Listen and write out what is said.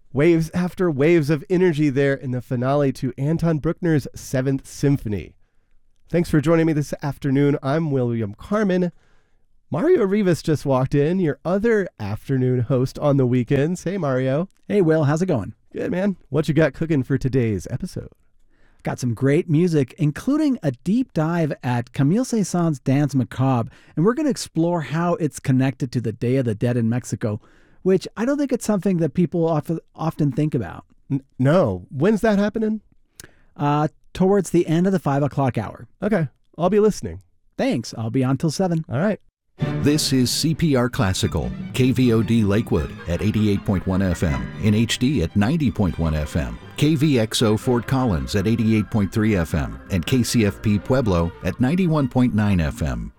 Waves after waves of energy there in the finale to Anton Bruckner's Seventh Symphony. Thanks for joining me this afternoon. I'm William Carmen. Mario Rivas just walked in, your other afternoon host on the weekends. Hey, Mario. Hey, Will. How's it going? Good, man. What you got cooking for today's episode? Got some great music, including a deep dive at Camille Saint-Saëns' Danse Macabre, and we're going to explore how it's connected to the Day of the Dead in Mexico, which I don't think it's something that people often think about. No. When's that happening? Towards the end of the 5 o'clock hour. Okay. I'll be listening. Thanks. I'll be on till 7. All right. This is CPR Classical, KVOD Lakewood at 88.1 FM, in HD at 90.1 FM, KVXO Fort Collins at 88.3 FM, and KCFP Pueblo at 91.9 FM.